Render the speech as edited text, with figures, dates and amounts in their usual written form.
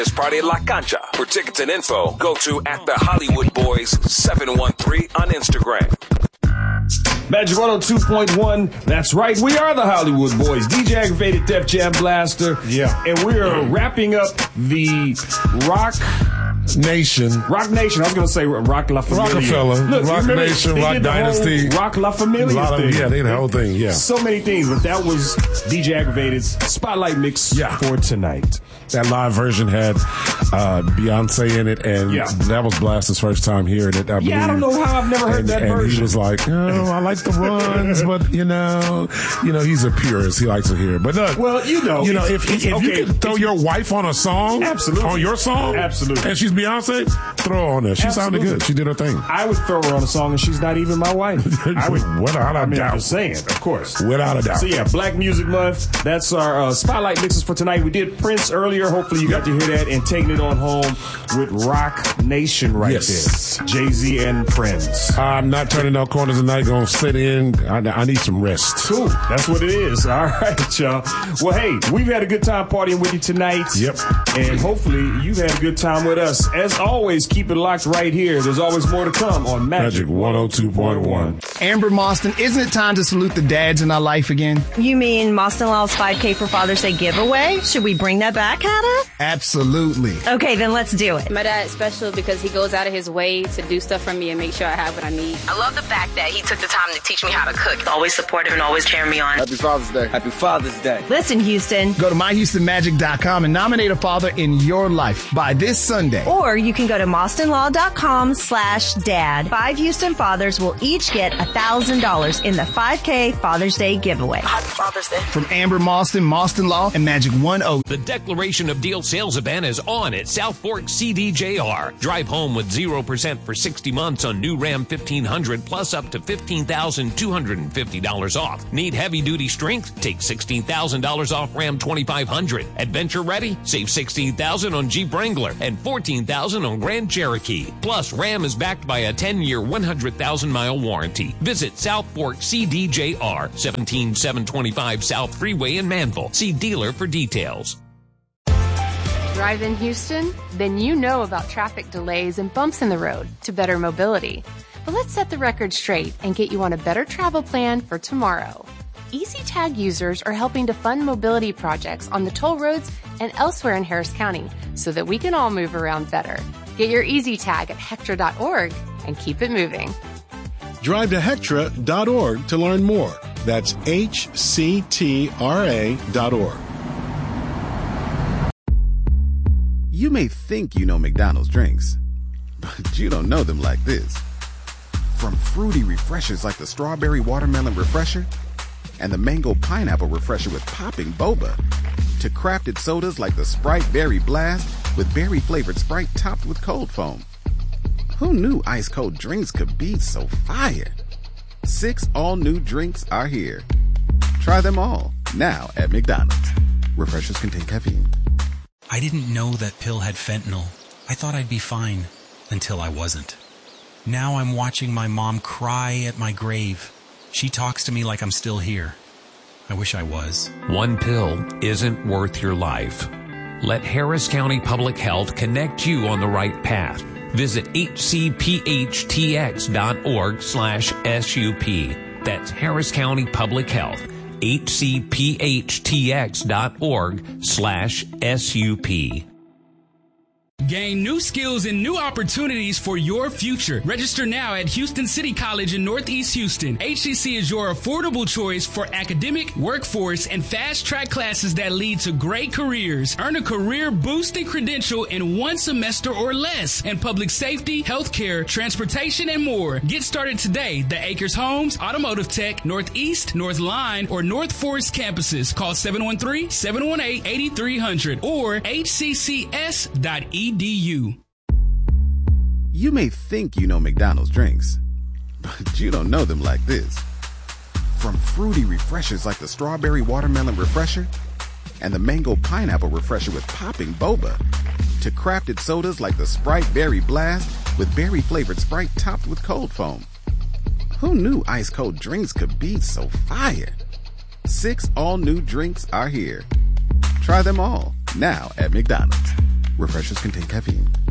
This party at La Cancha. For tickets and info, go to @the-Hollywood-Boys-713 on Instagram. Magic 102.1. That's right. We are the Hollywood Boys. DJ Aggravated, Def Jam Blaster. Yeah. And we are wrapping up the Rock Nation. I was going to say Rock La Familia. Rockefeller. Look, Rock Nation, Rock Dynasty. Rock La Familia thing. Yeah, they did the whole thing, yeah. So many things, but that was DJ Aggravated's Spotlight Mix for tonight. That live version had Beyonce in it, and that was Blaster's first time hearing it, I believe. I don't know how I've never heard that version. And he was like, oh, I like the runs, but, you know, he's a purist. He likes to hear it. But look, well, if you could throw your wife on a song, on your song, and she's Beyonce, throw her on there. She sounded good. She did her thing. I would throw her on a song, and she's not even my wife. I would, without a doubt. I'm saying, of course. Without a doubt. So, Black Music Month. That's our Spotlight Mixes for tonight. We did Prince earlier. Hopefully you got to hear that, and taking it on home with Rock Nation there. Jay-Z and friends. I'm not turning no corners tonight. Gonna sit in. I need some rest. Cool. That's what it is. All right, y'all. Well, hey, we've had a good time partying with you tonight. Yep. And hopefully you've had a good time with us. As always, keep it locked right here. There's always more to come on Magic 102.1. Amber Moston, isn't it time to salute the dads in our life again? You mean Moston Law's 5K for Father's Day giveaway? Should we bring that back, Hannah? Absolutely. Okay, then let's do it. My dad's special because he goes out of his way to do stuff for me and make sure I have what I need. I love the fact that he took the time to teach me how to cook. Always supportive and always cheering me on. Happy Father's Day. Happy Father's Day. Listen, Houston. Go to myhoustonmagic.com and nominate a father in your life by this Sunday. Or you can go to MostonLaw.com/dad. 5 Houston fathers will each get $1,000 in the 5K Father's Day giveaway. Happy Father's Day. From Amber Moston, Moston Law, and Magic 1-0. The Declaration of Deal sales event is on at South Fork CDJR. Drive home with 0% for 60 months on new Ram 1500 plus up to $15,250 off. Need heavy-duty strength? Take $16,000 off Ram 2500. Adventure ready? Save $16,000 on Jeep Wrangler and $14,000 on Grand Cherokee. Plus, Ram is backed by a 10-year, 100,000-mile warranty. Visit South Fork CDJR, 17725 South Freeway in Manville. See dealer for details. Drive in Houston? Then you know about traffic delays and bumps in the road to better mobility. But let's set the record straight and get you on a better travel plan for tomorrow. EasyTag users are helping to fund mobility projects on the toll roads and elsewhere in Harris County so that we can all move around better. Get your EasyTag at Hectra.org and keep it moving. Drive to Hectra.org to learn more. That's HCTRA.org. You may think you know McDonald's drinks, but you don't know them like this. From fruity refreshers like the Strawberry Watermelon Refresher and the Mango Pineapple Refresher with popping boba, to crafted sodas like the Sprite Berry Blast with berry-flavored Sprite topped with cold foam. Who knew ice-cold drinks could be so fire? 6 all-new drinks are here. Try them all, now at McDonald's. Refreshers contain caffeine. I didn't know that pill had fentanyl. I thought I'd be fine, until I wasn't. Now I'm watching my mom cry at my grave. She talks to me like I'm still here. I wish I was. One pill isn't worth your life. Let Harris County Public Health connect you on the right path. Visit hcphtx.org/SUP. That's Harris County Public Health. hcphtx.org/SUP. Gain new skills and new opportunities for your future. Register now at Houston City College in Northeast Houston. HCC is your affordable choice for academic, workforce, and fast-track classes that lead to great careers. Earn a career-boosting credential in 1 semester or less in public safety, healthcare, transportation, and more. Get started today. The Acres Homes, Automotive Tech, Northeast, North Line, or North Forest campuses. Call 713-718-8300 or hccs.edu. You may think you know McDonald's drinks, but you don't know them like this. From fruity refreshers like the Strawberry Watermelon Refresher and the Mango Pineapple Refresher with popping boba, to crafted sodas like the Sprite Berry Blast with berry-flavored Sprite topped with cold foam. Who knew ice-cold drinks could be so fire? 6 all-new drinks are here. Try them all, now at McDonald's. Refreshers contain caffeine.